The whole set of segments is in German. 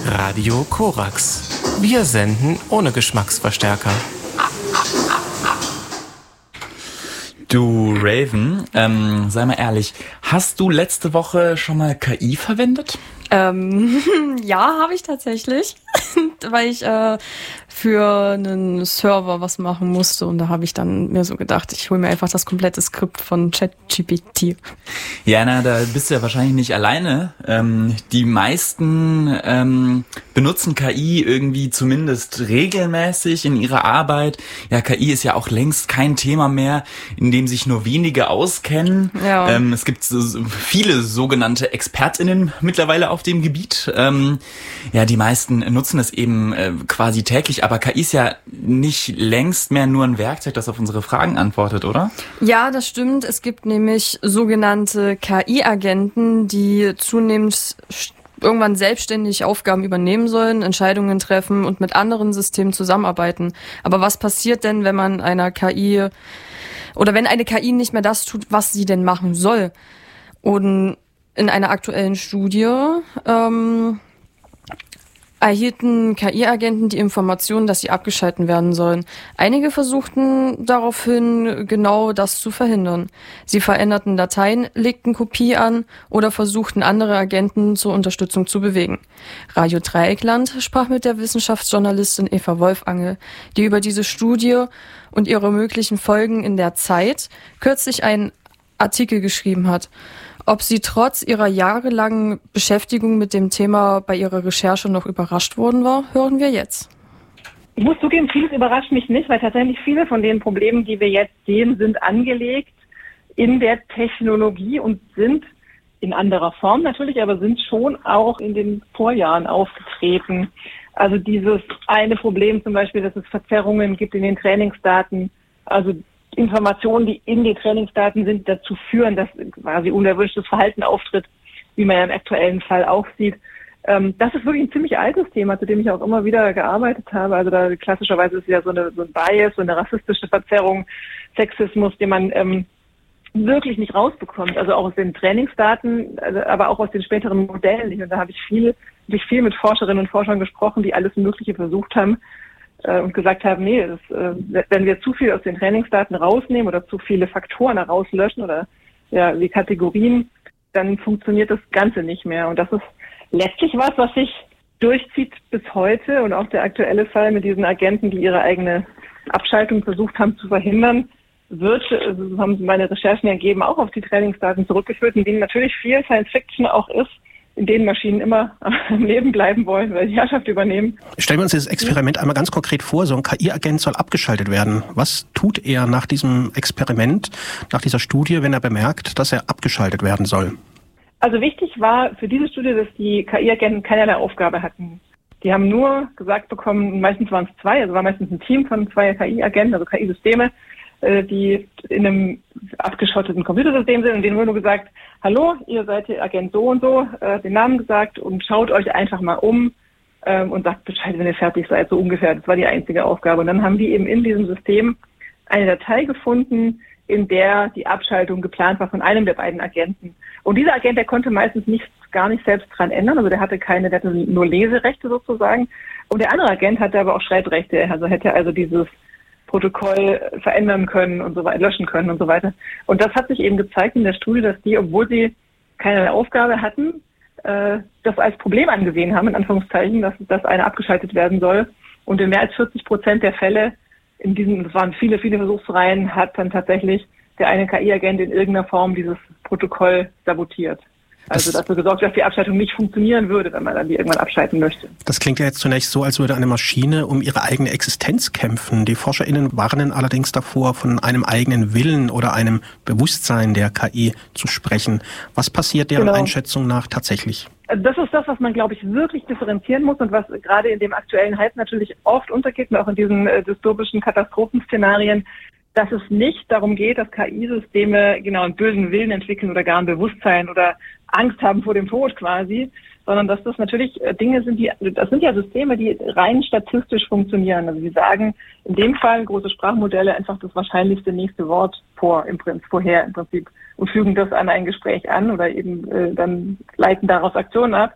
Radio Korax. Wir senden ohne Geschmacksverstärker. Du Raven, sei mal ehrlich, hast du letzte Woche schon mal KI verwendet? Ja, habe ich tatsächlich, weil ich für einen Server was machen musste und da habe ich dann mir so gedacht, ich hole mir einfach das komplette Skript von ChatGPT. Ja, da bist du ja wahrscheinlich nicht alleine. Die meisten benutzen KI irgendwie zumindest regelmäßig in ihrer Arbeit. Ja, KI ist ja auch längst kein Thema mehr, in dem sich nur wenige auskennen. Ja. Es gibt so viele sogenannte ExpertInnen mittlerweile auf dem Gebiet. Ja, die meisten nutzen es eben quasi täglich, aber KI ist ja nicht längst mehr nur ein Werkzeug, das auf unsere Fragen antwortet, oder? Ja, das stimmt. Es gibt nämlich sogenannte KI-Agenten, die zunehmend irgendwann selbstständig Aufgaben übernehmen sollen, Entscheidungen treffen und mit anderen Systemen zusammenarbeiten. Aber was passiert denn, wenn man einer KI oder wenn eine KI nicht mehr das tut, was sie denn machen soll? Und in einer aktuellen Studie erhielten KI-Agenten die Information, dass sie abgeschalten werden sollen. Einige versuchten daraufhin genau das zu verhindern. Sie veränderten Dateien, legten Kopie an oder versuchten andere Agenten zur Unterstützung zu bewegen. Radio Dreieckland sprach mit der Wissenschaftsjournalistin Eva Wolfangel, die über diese Studie und ihre möglichen Folgen in der Zeit kürzlich einen Artikel geschrieben hat. Ob sie trotz ihrer jahrelangen Beschäftigung mit dem Thema bei ihrer Recherche noch überrascht worden war, hören wir jetzt. Ich muss zugeben, vieles überrascht mich nicht, weil tatsächlich viele von den Problemen, die wir jetzt sehen, sind angelegt in der Technologie und sind in anderer Form natürlich, aber sind schon auch in den Vorjahren aufgetreten. Also dieses eine Problem zum Beispiel, dass es Verzerrungen gibt in den Trainingsdaten, also Informationen, die in den Trainingsdaten sind, dazu führen, dass quasi unerwünschtes Verhalten auftritt, wie man ja im aktuellen Fall auch sieht. Das ist wirklich ein ziemlich altes Thema, zu dem ich auch immer wieder gearbeitet habe. Also da klassischerweise ist ja so ein Bias, so eine rassistische Verzerrung, Sexismus, den man wirklich nicht rausbekommt. Also auch aus den Trainingsdaten, aber auch aus den späteren Modellen. Und da habe ich viel mit Forscherinnen und Forschern gesprochen, die alles Mögliche versucht haben, und gesagt haben, nee, wenn wir zu viel aus den Trainingsdaten rausnehmen oder zu viele Faktoren herauslöschen oder ja, die Kategorien, dann funktioniert das Ganze nicht mehr. Und das ist letztlich was sich durchzieht bis heute und auch der aktuelle Fall mit diesen Agenten, die ihre eigene Abschaltung versucht haben zu verhindern, haben meine Recherchen ergeben, auch auf die Trainingsdaten zurückgeführt, in denen natürlich viel Science Fiction auch ist, in denen Maschinen immer am Leben bleiben wollen, weil die Herrschaft übernehmen. Stellen wir uns dieses Experiment einmal ganz konkret vor. So ein KI-Agent soll abgeschaltet werden. Was tut er nach diesem Experiment, nach dieser Studie, wenn er bemerkt, dass er abgeschaltet werden soll? Also wichtig war für diese Studie, dass die KI-Agenten keinerlei Aufgabe hatten. Die haben nur gesagt bekommen, meistens waren es zwei, also war meistens ein Team von 2 KI-Agenten, also KI-Systeme, die in einem abgeschotteten Computersystem sind und denen wurde nur gesagt, hallo, ihr seid der Agent so und so, den Namen gesagt und schaut euch einfach mal um und sagt Bescheid, wenn ihr fertig seid, so ungefähr. Das war die einzige Aufgabe. Und dann haben die eben in diesem System eine Datei gefunden, in der die Abschaltung geplant war von einem der beiden Agenten. Und dieser Agent, der konnte meistens gar nicht selbst dran ändern, also der hatte nur Leserechte sozusagen. Und der andere Agent hatte aber auch Schreibrechte, also hätte also dieses Protokoll verändern können und so weiter, löschen können und so weiter. Und das hat sich eben gezeigt in der Studie, dass die, obwohl sie keine Aufgabe hatten, das als Problem angesehen haben, in Anführungszeichen, dass eine abgeschaltet werden soll. Und in mehr als 40% der Fälle das waren viele Versuchsreihen, hat dann tatsächlich der eine KI-Agent in irgendeiner Form dieses Protokoll sabotiert. Also dafür gesorgt, dass die Abschaltung nicht funktionieren würde, wenn man dann die irgendwann abschalten möchte. Das klingt ja jetzt zunächst so, als würde eine Maschine um ihre eigene Existenz kämpfen. Die ForscherInnen warnen allerdings davor, von einem eigenen Willen oder einem Bewusstsein der KI zu sprechen. Was passiert deren Einschätzung nach tatsächlich? Das ist das, was man, glaube ich, wirklich differenzieren muss und was gerade in dem aktuellen Hype natürlich oft untergeht und auch in diesen dystopischen Katastrophenszenarien, dass es nicht darum geht, dass KI-Systeme genau einen bösen Willen entwickeln oder gar ein Bewusstsein oder Angst haben vor dem Tod quasi, sondern dass das natürlich Dinge sind, das sind ja Systeme, die rein statistisch funktionieren. Also sie sagen in dem Fall große Sprachmodelle einfach das wahrscheinlichste nächste Wort vorher im Prinzip und fügen das an ein Gespräch an oder eben dann leiten daraus Aktionen ab.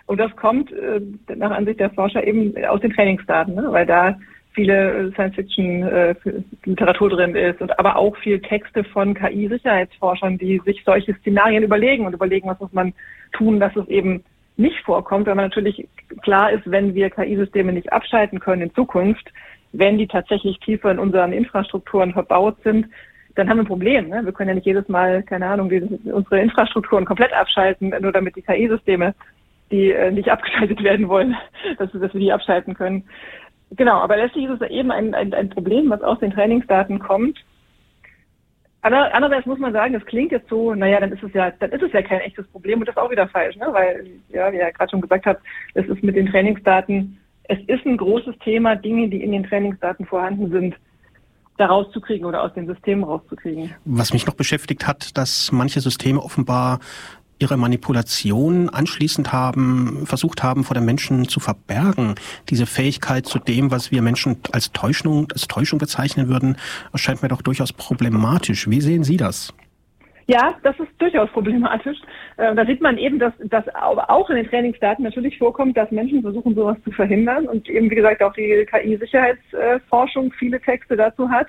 Und das kommt nach Ansicht der Forscher eben aus den Trainingsdaten, ne? Weil da viele Science-Fiction-Literatur drin ist und aber auch viel Texte von KI-Sicherheitsforschern, die sich solche Szenarien überlegen, was muss man tun, dass es eben nicht vorkommt, weil man natürlich klar ist, wenn wir KI-Systeme nicht abschalten können in Zukunft, wenn die tatsächlich tiefer in unseren Infrastrukturen verbaut sind, dann haben wir ein Problem. Ne? Wir können ja nicht jedes Mal, keine Ahnung, unsere Infrastrukturen komplett abschalten, nur damit die KI-Systeme, die nicht abgeschaltet werden wollen, dass wir die abschalten können. Genau, aber letztlich ist es eben ein Problem, was aus den Trainingsdaten kommt. Andererseits muss man sagen, das klingt jetzt so, dann ist es ja kein echtes Problem und das ist auch wieder falsch, ne? Weil, ja, wie er gerade schon gesagt hat, es ist mit den Trainingsdaten, es ist ein großes Thema, Dinge, die in den Trainingsdaten vorhanden sind, da rauszukriegen oder aus den Systemen rauszukriegen. Was mich noch beschäftigt hat, dass manche Systeme offenbar ihre Manipulation anschließend versucht haben, vor den Menschen zu verbergen. Diese Fähigkeit zu dem, was wir Menschen als Täuschung bezeichnen würden, erscheint mir doch durchaus problematisch. Wie sehen Sie das? Ja, das ist durchaus problematisch. Da sieht man eben, dass auch in den Trainingsdaten natürlich vorkommt, dass Menschen versuchen, sowas zu verhindern und eben, wie gesagt, auch die KI-Sicherheitsforschung viele Texte dazu hat.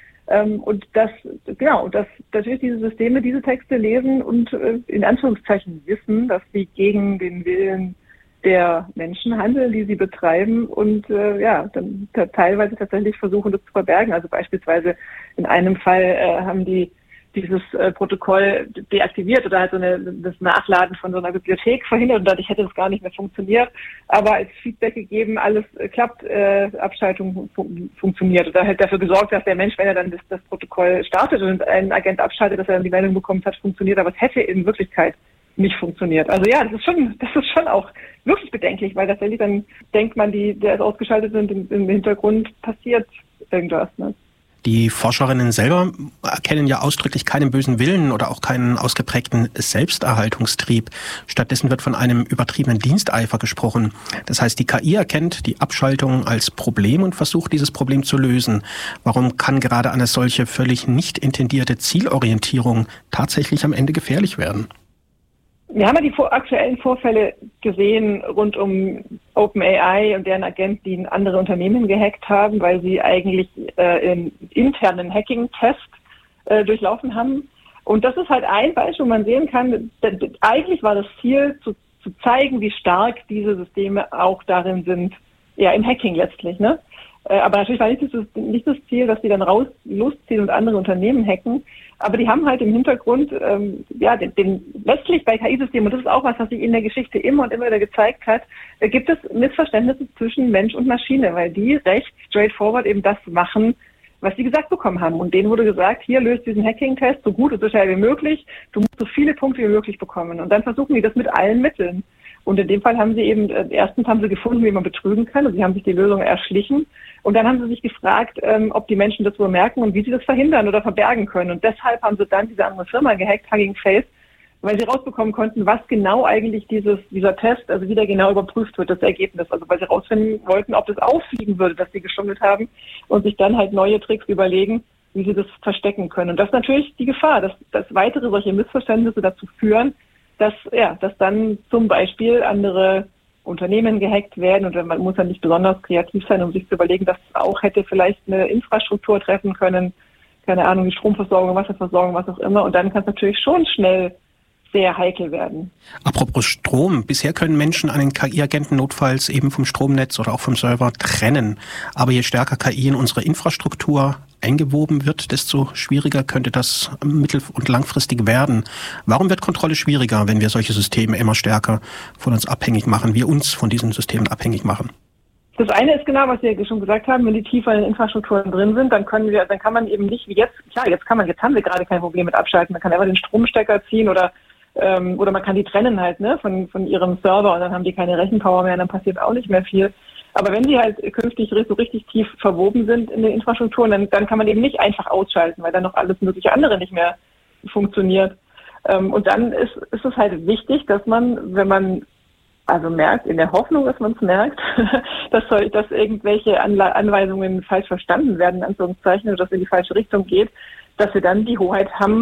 Und dass natürlich diese Systeme diese Texte lesen und in Anführungszeichen wissen, dass sie gegen den Willen der Menschen handeln, die sie betreiben und dann teilweise tatsächlich versuchen, das zu verbergen. Also beispielsweise in einem Fall haben die dieses Protokoll deaktiviert oder halt das Nachladen von so einer Bibliothek verhindert und dadurch hätte es gar nicht mehr funktioniert. Aber als Feedback gegeben, alles klappt, Abschaltung funktioniert. Oder halt dafür gesorgt, dass der Mensch, wenn er dann das Protokoll startet und ein Agent abschaltet, dass er dann die Meldung bekommt, hat funktioniert. Aber es hätte in Wirklichkeit nicht funktioniert. Also ja, das ist schon auch wirklich bedenklich, weil tatsächlich dann denkt man, der ist ausgeschaltet sind, im Hintergrund passiert irgendwas, ne? Die Forscherinnen selber erkennen ja ausdrücklich keinen bösen Willen oder auch keinen ausgeprägten Selbsterhaltungstrieb. Stattdessen wird von einem übertriebenen Diensteifer gesprochen. Das heißt, die KI erkennt die Abschaltung als Problem und versucht, dieses Problem zu lösen. Warum kann gerade eine solche völlig nicht intendierte Zielorientierung tatsächlich am Ende gefährlich werden? Wir haben ja die aktuellen Vorfälle gesehen rund um OpenAI und deren Agenten, die andere Unternehmen gehackt haben, weil sie eigentlich einen internen Hacking-Test durchlaufen haben. Und das ist halt ein Beispiel, wo man sehen kann, eigentlich war das Ziel, zu zeigen, wie stark diese Systeme auch darin sind, ja, im Hacking letztlich, ne? Aber natürlich war nicht das Ziel, dass die dann losziehen und andere Unternehmen hacken. Aber die haben halt im Hintergrund, letztlich bei KI-Systemen, und das ist auch was sich in der Geschichte immer und immer wieder gezeigt hat, gibt es Missverständnisse zwischen Mensch und Maschine, weil die recht straightforward eben das machen, was sie gesagt bekommen haben. Und denen wurde gesagt, hier löst diesen Hacking-Test so gut und so schnell wie möglich, du musst so viele Punkte wie möglich bekommen. Und dann versuchen die das mit allen Mitteln. Und in dem Fall haben sie eben, erstens haben sie gefunden, wie man betrügen kann, und sie haben sich die Lösung erschlichen. Und dann haben sie sich gefragt, ob die Menschen das wohl merken und wie sie das verhindern oder verbergen können. Und deshalb haben sie dann diese andere Firma gehackt, Hugging Face, weil sie rausbekommen konnten, was genau eigentlich dieser Test, also wie der genau überprüft wird, das Ergebnis. Also weil sie rausfinden wollten, ob das auffliegen würde, dass sie geschummelt haben und sich dann halt neue Tricks überlegen, wie sie das verstecken können. Und das ist natürlich die Gefahr, dass weitere solche Missverständnisse dazu führen, dass dann zum Beispiel andere Unternehmen gehackt werden und man muss dann nicht besonders kreativ sein, um sich zu überlegen, dass es auch hätte vielleicht eine Infrastruktur treffen können, keine Ahnung, die Stromversorgung, Wasserversorgung, was auch immer. Und dann kann es natürlich schon schnell sehr heikel werden. Apropos Strom. Bisher können Menschen einen KI-Agenten notfalls eben vom Stromnetz oder auch vom Server trennen. Aber je stärker KI in unsere Infrastruktur eingewoben wird, desto schwieriger könnte das mittel- und langfristig werden. Warum wird Kontrolle schwieriger, wenn wir solche Systeme immer stärker von uns abhängig machen, wir uns von diesen Systemen abhängig machen? Das eine ist genau, was wir schon gesagt haben, wenn die tiefer in den Infrastrukturen drin sind, dann kann man eben nicht wie jetzt, klar, jetzt haben wir gerade kein Problem mit abschalten, man kann einfach den Stromstecker ziehen oder man kann die trennen halt, ne, von ihrem Server und dann haben die keine Rechenpower mehr und dann passiert auch nicht mehr viel. Aber wenn sie halt künftig so richtig tief verwoben sind in den Infrastrukturen, dann kann man eben nicht einfach ausschalten, weil dann noch alles mögliche andere nicht mehr funktioniert. Und dann ist es halt wichtig, dass man, wenn man also merkt, in der Hoffnung, dass man es merkt, dass irgendwelche Anweisungen falsch verstanden werden, in Anführungszeichen, oder dass es in die falsche Richtung geht, dass wir dann die Hoheit haben,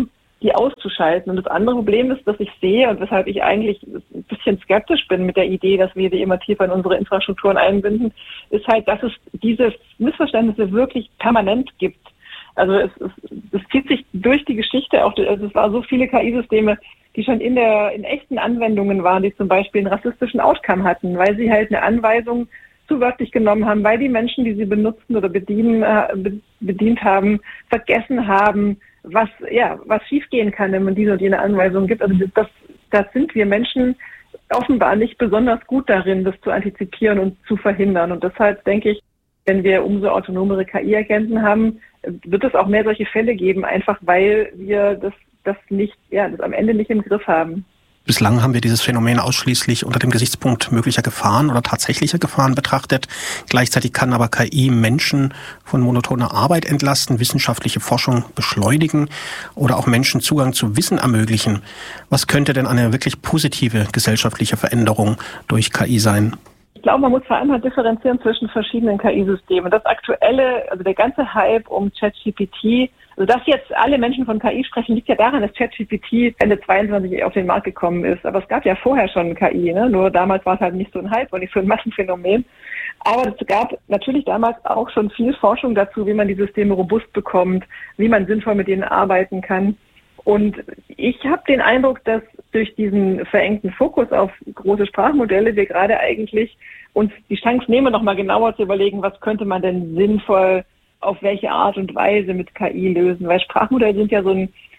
die auszuschalten. Und das andere Problem ist, dass ich sehe und weshalb ich eigentlich ein bisschen skeptisch bin mit der Idee, dass wir die immer tiefer in unsere Infrastrukturen einbinden, ist halt, dass es diese Missverständnisse wirklich permanent gibt. Also es zieht sich durch die Geschichte auch, also es war so viele KI-Systeme, die schon in echten Anwendungen waren, die zum Beispiel einen rassistischen Outcome hatten, weil sie halt eine Anweisung zu wörtlich genommen haben, weil die Menschen, die sie benutzen oder bedient haben, vergessen haben, was schiefgehen kann, wenn man diese und jene Anweisung gibt. Also das sind wir Menschen offenbar nicht besonders gut darin, das zu antizipieren und zu verhindern. Und deshalb denke ich, wenn wir umso autonomere KI-Agenten haben, wird es auch mehr solche Fälle geben, einfach weil wir das am Ende nicht im Griff haben. Bislang haben wir dieses Phänomen ausschließlich unter dem Gesichtspunkt möglicher Gefahren oder tatsächlicher Gefahren betrachtet. Gleichzeitig kann aber KI Menschen von monotoner Arbeit entlasten, wissenschaftliche Forschung beschleunigen oder auch Menschen Zugang zu Wissen ermöglichen. Was könnte denn eine wirklich positive gesellschaftliche Veränderung durch KI sein? Ich glaube, man muss vor allem halt differenzieren zwischen verschiedenen KI-Systemen. Das aktuelle, also der ganze Hype um ChatGPT, also dass jetzt alle Menschen von KI sprechen, liegt ja daran, dass ChatGPT Ende 22 auf den Markt gekommen ist. Aber es gab ja vorher schon KI, ne? Nur damals war es halt nicht so ein Hype und nicht so ein Massenphänomen. Aber es gab natürlich damals auch schon viel Forschung dazu, wie man die Systeme robust bekommt, wie man sinnvoll mit denen arbeiten kann. Und ich habe den Eindruck, dass durch diesen verengten Fokus auf große Sprachmodelle wir gerade eigentlich uns die Chance nehmen, nochmal genauer zu überlegen, was könnte man denn sinnvoll auf welche Art und Weise mit KI lösen. Weil Sprachmodelle sind ja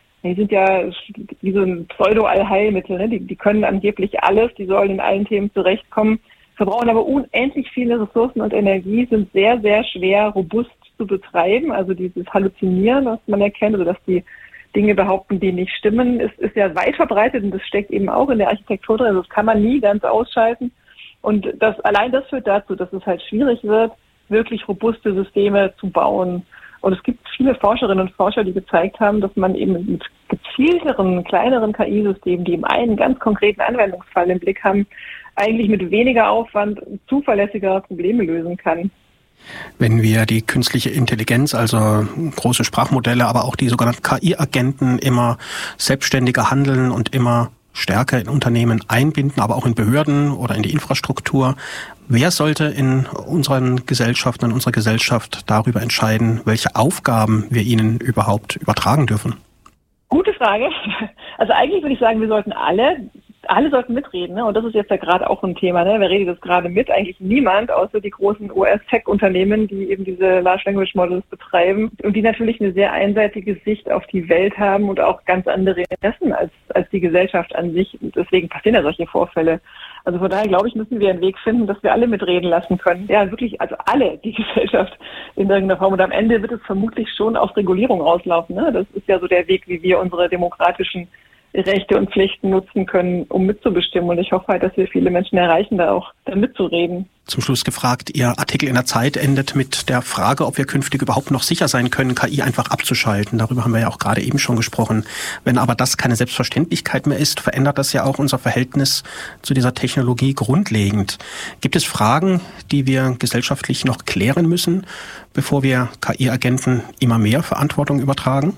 wie so ein Pseudo-Allheilmittel, ne? Die können angeblich alles, die sollen in allen Themen zurechtkommen, verbrauchen aber unendlich viele Ressourcen und Energie, sind sehr, sehr schwer robust zu betreiben. Also dieses Halluzinieren, was man erkennt, also dass die Dinge behaupten, die nicht stimmen, ist ja weit verbreitet und das steckt eben auch in der Architektur drin. Also das kann man nie ganz ausschalten. Und das führt dazu, dass es halt schwierig wird, wirklich robuste Systeme zu bauen. Und es gibt viele Forscherinnen und Forscher, die gezeigt haben, dass man eben mit gezielteren, kleineren KI-Systemen, die eben einen ganz konkreten Anwendungsfall im Blick haben, eigentlich mit weniger Aufwand zuverlässiger Probleme lösen kann. Wenn wir die künstliche Intelligenz, also große Sprachmodelle, aber auch die sogenannten KI-Agenten immer selbstständiger handeln und immer stärker in Unternehmen einbinden, aber auch in Behörden oder in die Infrastruktur. Wer sollte in unseren Gesellschaften, in unserer Gesellschaft darüber entscheiden, welche Aufgaben wir ihnen überhaupt übertragen dürfen? Gute Frage. Also eigentlich würde ich sagen, wir sollten alle sollten mitreden, ne? Und das ist jetzt ja gerade auch ein Thema, ne? Wer redet das gerade mit? Eigentlich niemand, außer die großen US-Tech-Unternehmen, die eben diese Large Language Models betreiben und die natürlich eine sehr einseitige Sicht auf die Welt haben und auch ganz andere Interessen als die Gesellschaft an sich. Und deswegen passieren ja solche Vorfälle. Also von daher, glaube ich, müssen wir einen Weg finden, dass wir alle mitreden lassen können. Ja, wirklich, also alle, die Gesellschaft in irgendeiner Form. Und am Ende wird es vermutlich schon auf Regulierung rauslaufen, ne? Das ist ja so der Weg, wie wir unsere demokratischen Rechte und Pflichten nutzen können, um mitzubestimmen. Und ich hoffe halt, dass wir viele Menschen erreichen, da mitzureden. Zum Schluss gefragt, Ihr Artikel in der Zeit endet mit der Frage, ob wir künftig überhaupt noch sicher sein können, KI einfach abzuschalten. Darüber haben wir ja auch gerade eben schon gesprochen. Wenn aber das keine Selbstverständlichkeit mehr ist, verändert das ja auch unser Verhältnis zu dieser Technologie grundlegend. Gibt es Fragen, die wir gesellschaftlich noch klären müssen, bevor wir KI-Agenten immer mehr Verantwortung übertragen?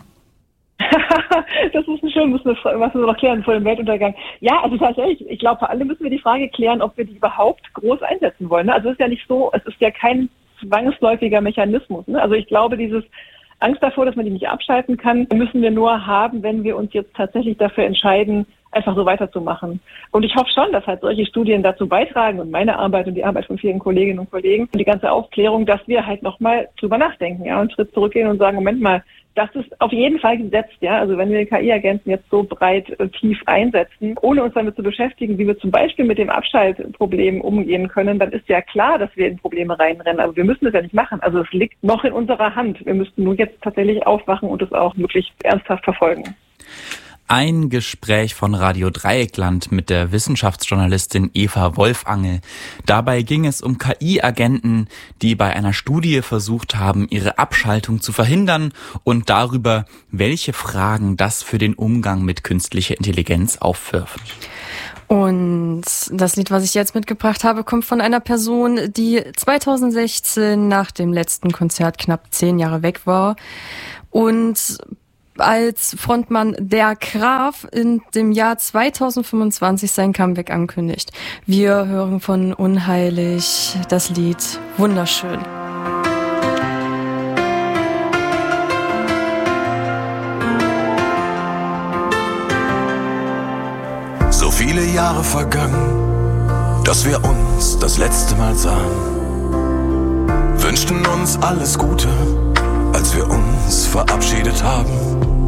Das ist schön, was wir noch klären vor dem Weltuntergang. Ja, also tatsächlich, ich glaube, vor allem müssen wir die Frage klären, ob wir die überhaupt groß einsetzen wollen. Also es ist ja nicht so, es ist ja kein zwangsläufiger Mechanismus. Ne? Also ich glaube, dieses Angst davor, dass man die nicht abschalten kann, müssen wir nur haben, wenn wir uns jetzt tatsächlich dafür entscheiden, einfach so weiterzumachen. Und ich hoffe schon, dass halt solche Studien dazu beitragen und meine Arbeit und die Arbeit von vielen Kolleginnen und Kollegen und die ganze Aufklärung, dass wir halt nochmal drüber nachdenken, ja, und einen Schritt zurückgehen und sagen, Moment mal, das ist auf jeden Fall gesetzt, ja. Also wenn wir KI-Agenten jetzt so breit tief einsetzen, ohne uns damit zu beschäftigen, wie wir zum Beispiel mit dem Abschaltproblem umgehen können, dann ist ja klar, dass wir in Probleme reinrennen. Aber wir müssen das ja nicht machen. Also es liegt noch in unserer Hand. Wir müssten nur jetzt tatsächlich aufwachen und es auch wirklich ernsthaft verfolgen. Ein Gespräch von Radio Dreieckland mit der Wissenschaftsjournalistin Eva Wolfangel. Dabei ging es um KI-Agenten, die bei einer Studie versucht haben, ihre Abschaltung zu verhindern und darüber, welche Fragen das für den Umgang mit künstlicher Intelligenz aufwirft. Und das Lied, was ich jetzt mitgebracht habe, kommt von einer Person, die 2016 nach dem letzten Konzert knapp 10 Jahre weg war und als Frontmann Der Graf in dem Jahr 2025 sein Comeback ankündigt. Wir hören von Unheilig das Lied Wunderschön. So viele Jahre vergangen, dass wir uns das letzte Mal sahen. Wünschten uns alles Gute, als wir uns verabschiedet haben.